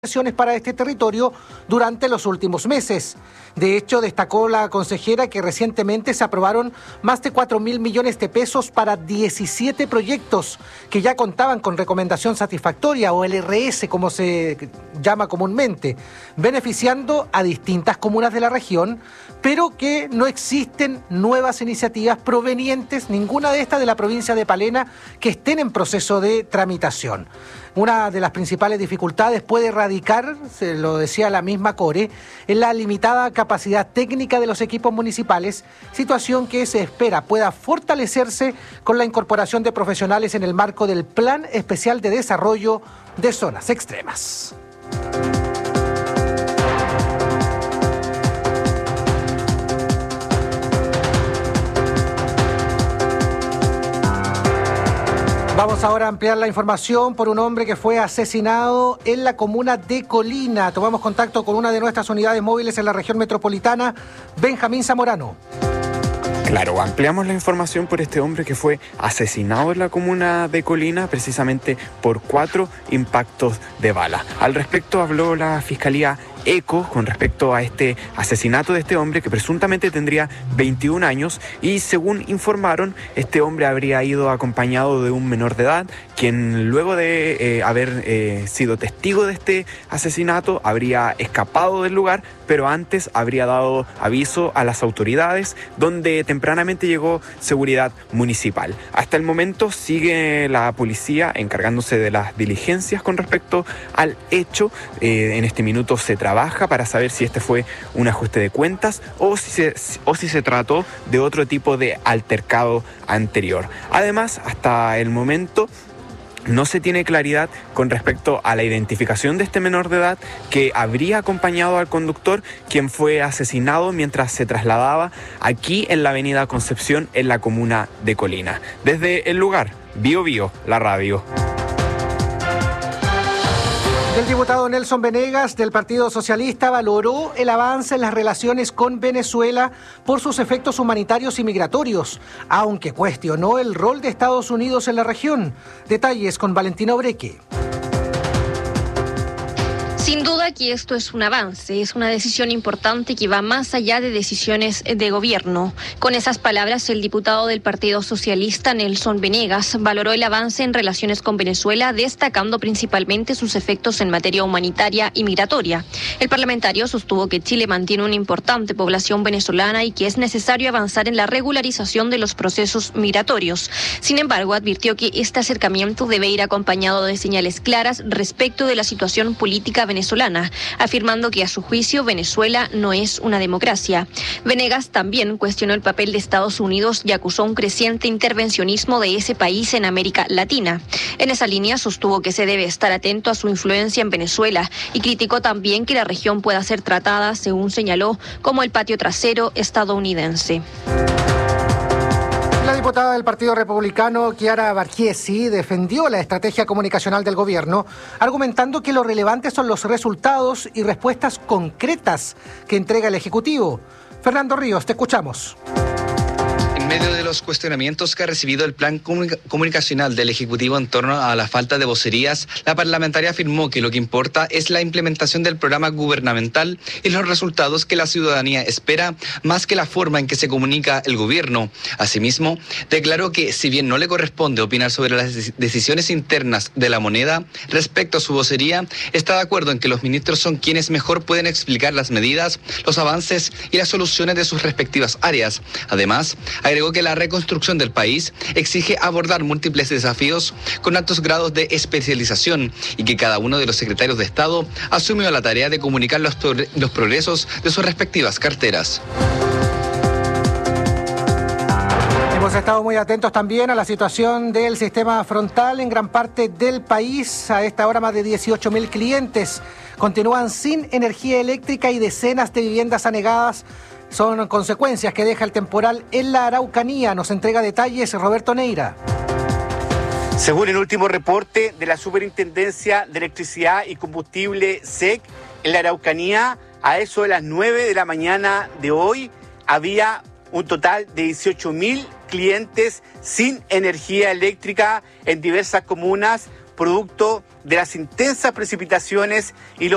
para este territorio durante los últimos meses. De hecho, destacó la consejera que recientemente se aprobaron más de 4.000 millones de pesos para 17 proyectos que ya contaban con recomendación satisfactoria o LRS, como se llama comúnmente, beneficiando a distintas comunas de la región, pero que no existen nuevas iniciativas provenientes, ninguna de estas de la provincia de Palena, que estén en proceso de tramitación. Una de las principales dificultades puede radicar, se lo decía la misma Core, en la limitada capacidad técnica de los equipos municipales, situación que se espera pueda fortalecerse con la incorporación de profesionales en el marco del Plan Especial de Desarrollo de Zonas Extremas. Vamos ahora a ampliar la información por un hombre que fue asesinado en la comuna de Colina. Tomamos contacto con una de nuestras unidades móviles en la región metropolitana, Benjamín Zamorano. Claro, ampliamos la información por este hombre que fue asesinado en la comuna de Colina precisamente por 4 impactos de bala. Al respecto habló la Fiscalía ECO con respecto a este asesinato de este hombre que presuntamente tendría 21 años y según informaron, este hombre habría ido acompañado de un menor de edad quien luego de haber sido testigo de este asesinato habría escapado del lugar, pero antes habría dado aviso a las autoridades donde tempranamente llegó seguridad municipal. Hasta el momento sigue la policía encargándose de las diligencias con respecto al hecho. En este minuto se trabaja para saber si este fue un ajuste de cuentas o si se trató de otro tipo de altercado anterior. Además, hasta el momento no se tiene claridad con respecto a la identificación de este menor de edad que habría acompañado al conductor, quien fue asesinado mientras se trasladaba aquí en la avenida Concepción, en la comuna de Colina. Desde el lugar, Bio Bio, la radio. El diputado Nelson Venegas del Partido Socialista valoró el avance en las relaciones con Venezuela por sus efectos humanitarios y migratorios, aunque cuestionó el rol de Estados Unidos en la región. Detalles con Valentina Obreque. Sin duda que esto es un avance, es una decisión importante que va más allá de decisiones de gobierno. Con esas palabras, el diputado del Partido Socialista, Nelson Venegas, valoró el avance en relaciones con Venezuela, destacando principalmente sus efectos en materia humanitaria y migratoria. El parlamentario sostuvo que Chile mantiene una importante población venezolana y que es necesario avanzar en la regularización de los procesos migratorios. Sin embargo, advirtió que este acercamiento debe ir acompañado de señales claras respecto de la situación política venezolana, afirmando que a su juicio Venezuela no es una democracia. Venegas también cuestionó el papel de Estados Unidos y acusó un creciente intervencionismo de ese país en América Latina. En esa línea sostuvo que se debe estar atento a su influencia en Venezuela y criticó también que la región pueda ser tratada, según señaló, como el patio trasero estadounidense. La diputada del Partido Republicano, Chiara Vargiesi, defendió la estrategia comunicacional del gobierno, argumentando que lo relevante son los resultados y respuestas concretas que entrega el Ejecutivo. Fernando Ríos, te escuchamos. En medio de los cuestionamientos que ha recibido el plan comunicacional del Ejecutivo en torno a la falta de vocerías, la parlamentaria afirmó que lo que importa es la implementación del programa gubernamental y los resultados que la ciudadanía espera, más que la forma en que se comunica el gobierno. Asimismo, declaró que si bien no le corresponde opinar sobre las decisiones internas de la moneda respecto a su vocería, está de acuerdo en que los ministros son quienes mejor pueden explicar las medidas, los avances y las soluciones de sus respectivas áreas. Además, agregó que la reconstrucción del país exige abordar múltiples desafíos con altos grados de especialización y que cada uno de los secretarios de Estado asumió la tarea de comunicar los progresos de sus respectivas carteras. Hemos estado muy atentos también a la situación del sistema frontal en gran parte del país. A esta hora más de 18.000 clientes continúan sin energía eléctrica y decenas de viviendas anegadas. Son consecuencias que deja el temporal en la Araucanía. Nos entrega detalles Roberto Neira. Según el último reporte de la Superintendencia de Electricidad y Combustible SEC, en la Araucanía, a eso de las 9 de la mañana de hoy, había un total de 18.000 clientes sin energía eléctrica en diversas comunas, producto de las intensas precipitaciones y los